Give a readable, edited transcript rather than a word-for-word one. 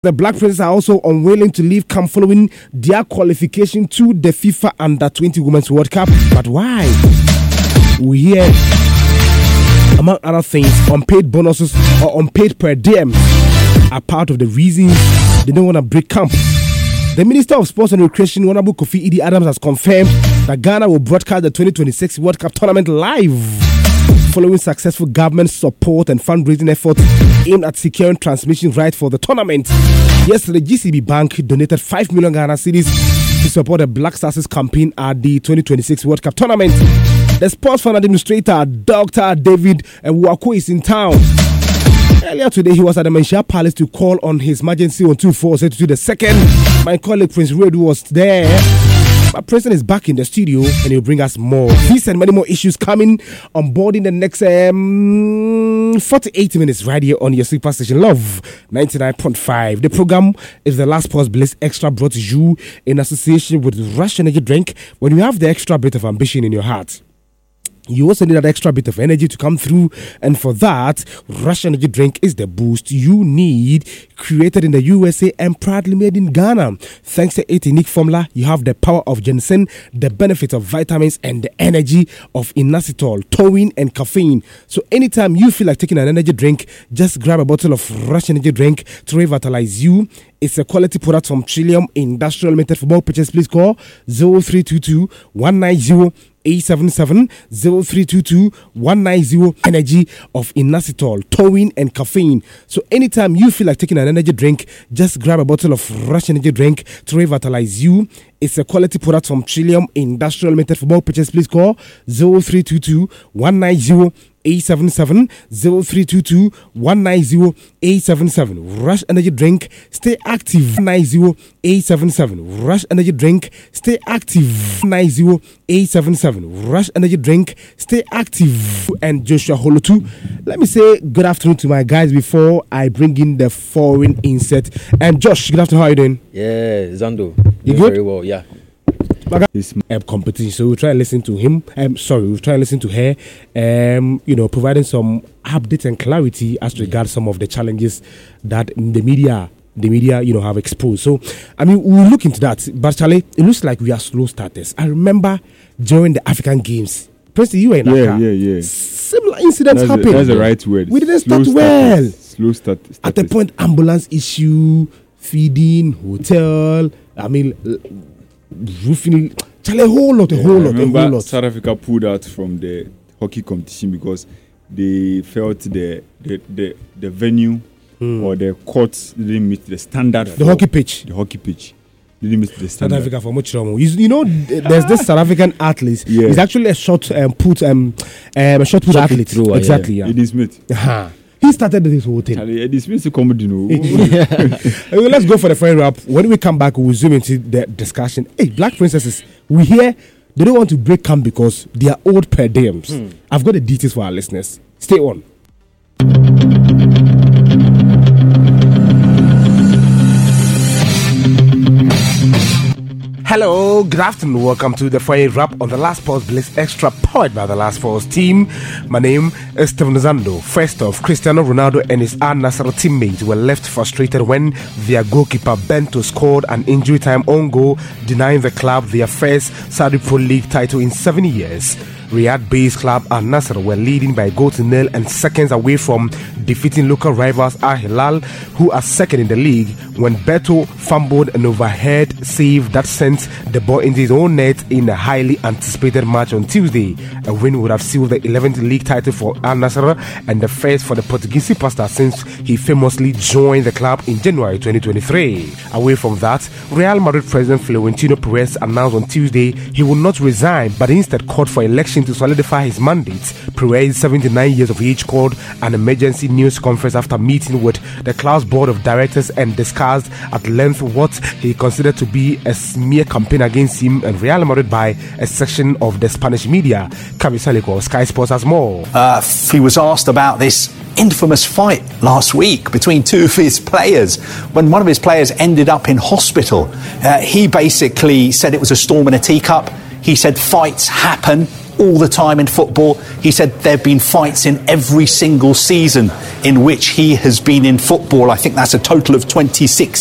The Black Princes are also unwilling to leave camp following their qualification to the FIFA Under-20 Women's World Cup. But why? We hear, among other things, unpaid bonuses or unpaid per diems are part of the reasons they don't want to break camp. The Minister of Sports and Recreation, Honorable Kofi Idi Adams, has confirmed that Ghana will broadcast the 2026 World Cup tournament live, following successful government support and fundraising efforts aimed at securing transmission rights for the tournament. Yesterday, GCB Bank donated 5 million Ghana cedis to support the Black Stars campaign at the 2026 World Cup tournament. The sports fund administrator, Dr. David Nwako, is in town. Earlier today, he was at the Menchia Palace to call on His Majesty on 2472 II. My colleague Prince Redu was there. My president is back in the studio and he'll bring us more. These and many more issues coming on board in the next 48 minutes right here on your super station Love 99.5. The program is the Last Pause Bliss Extra, brought to you in association with Rush Energy Drink. When you have the extra bit of ambition in your heart, you also need that extra bit of energy to come through, and for that, Rush Energy Drink is the boost you need. Created in the USA and proudly made in Ghana. Thanks to its unique formula, you have the power of ginseng, the benefits of vitamins, and the energy of inositol, taurine, and caffeine. So anytime you feel like taking an energy drink, just grab a bottle of Rush Energy Drink to revitalize you. It's a quality product from Trillium Industrial Limited. For more purchase, please call 0322 190 877 0322 190. Energy of inositol, taurine, and caffeine. So anytime you feel like taking an energy drink, just grab a bottle of Rush Energy Drink to revitalize you. It's a quality product from Trillium Industrial Limited. For more purchase, please call 0322 190 877 0322 190 877. Rush Energy Drink, stay active. 90 877. Rush Energy Drink, stay active. 90 877. Rush Energy Drink, stay active. And Joshua Holotu, let me say good afternoon to my guys before I bring in the foreign insert. And Josh, good afternoon. How are you doing? Yeah, Zando. You good? Very well, yeah. This competition, so we'll try and listen to him. We'll try and listen to her. Providing some updates and clarity as regards some of the challenges that the media, have exposed. So, we'll look into that. But Charlie, it looks like we are slow starters. I remember during the African Games, Prince, you were in Accra. Yeah. Similar incidents happened. That's the right word. We didn't start well. Slow start. At the point, ambulance issue, feeding, hotel. Roofing, Charlie, a whole lot. South Africa pulled out from the hockey competition because they felt the venue or the courts didn't meet the standard. The hockey pitch didn't meet the standard. South Africa for much wrong. There's this South African athlete. Yeah. He's actually a shot put athlete. Thrower, exactly. Yeah. Eddie Smith. He started this whole thing. Eddie Smith is comedy, Let's go for the final wrap. When we come back, we'll zoom into the discussion. Hey, Black Princesses, we hear they don't want to break camp because they are old per diems. I've got the details for our listeners. Stay on. Hello, good afternoon. Welcome to the Friday Wrap on the Last Pause Bliss Extra, powered by the Last Pause team. My name is Steven Zando. First off, Cristiano Ronaldo and his Al Nassr teammates were left frustrated when their goalkeeper Bento scored an injury time own goal, denying the club their first Saudi Pro League title in 7 years. Riyadh-based club Al Nassr were leading by a goal to nil and seconds away from defeating local rivals Al Hilal, who are second in the league, when Beto fumbled an overhead save that sent the ball into his own net in a highly anticipated match on Tuesday. A win would have sealed the 11th league title for Al Nassr and the first for the Portuguese superstar since he famously joined the club in January 2023. Away from that, Real Madrid president Florentino Perez announced on Tuesday he will not resign but instead called for election to solidify his mandate. Perez, 79 years of age, called an emergency news conference after meeting with the club's board of directors and discussed at length what he considered to be a smear campaign against him and Real Madrid by a section of the Spanish media. Kabisaliko, Sky Sports has more. He was asked about this infamous fight last week between two of his players. When one of his players ended up in hospital, he basically said it was a storm in a teacup. He said fights happen all the time in football. He said there have been fights in every single season in which he has been in football. I think that's a total of 26